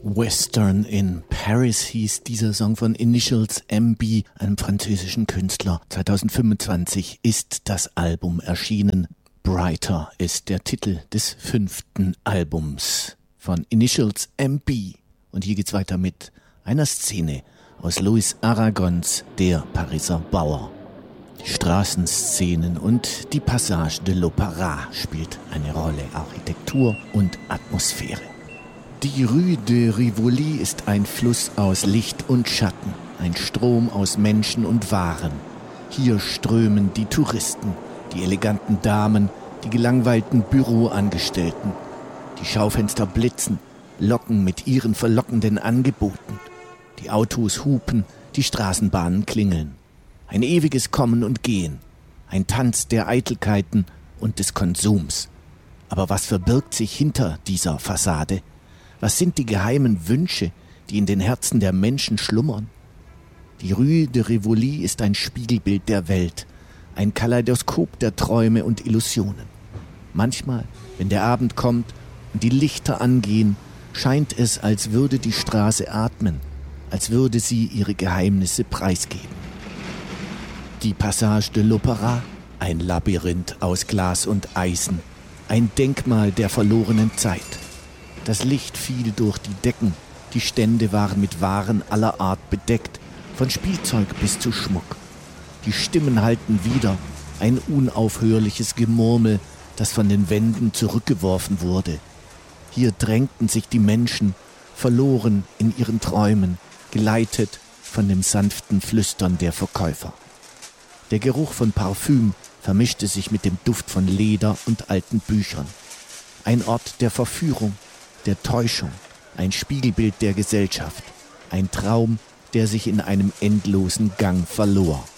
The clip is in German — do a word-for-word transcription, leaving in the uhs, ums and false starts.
Western in Paris hieß dieser Song von Initials M B, einem französischen Künstler. zwanzig fünfundzwanzig ist das Album erschienen. Brighter ist der Titel des fünften Albums von Initials M B. Und hier geht's weiter mit einer Szene aus Louis Aragons Der Pariser Bauer. Die Straßenszenen und die Passage de l'Opéra spielt eine Rolle, Architektur und Atmosphäre. Die Rue de Rivoli ist ein Fluss aus Licht und Schatten, ein Strom aus Menschen und Waren. Hier strömen die Touristen, die eleganten Damen, die gelangweilten Büroangestellten. Die Schaufenster blitzen, locken mit ihren verlockenden Angeboten. Die Autos hupen, die Straßenbahnen klingeln. Ein ewiges Kommen und Gehen, ein Tanz der Eitelkeiten und des Konsums. Aber was verbirgt sich hinter dieser Fassade? Was sind die geheimen Wünsche, die in den Herzen der Menschen schlummern? Die Rue de Rivoli ist ein Spiegelbild der Welt, ein Kaleidoskop der Träume und Illusionen. Manchmal, wenn der Abend kommt und die Lichter angehen, scheint es, als würde die Straße atmen, als würde sie ihre Geheimnisse preisgeben. Die Passage de l'Opéra, ein Labyrinth aus Glas und Eisen, ein Denkmal der verlorenen Zeit. Das Licht fiel durch die Decken, die Stände waren mit Waren aller Art bedeckt, von Spielzeug bis zu Schmuck. Die Stimmen hallten wieder, ein unaufhörliches Gemurmel, das von den Wänden zurückgeworfen wurde. Hier drängten sich die Menschen, verloren in ihren Träumen, geleitet von dem sanften Flüstern der Verkäufer. Der Geruch von Parfüm vermischte sich mit dem Duft von Leder und alten Büchern. Ein Ort der Verführung, der Täuschung, ein Spiegelbild der Gesellschaft, ein Traum, der sich in einem endlosen Gang verlor.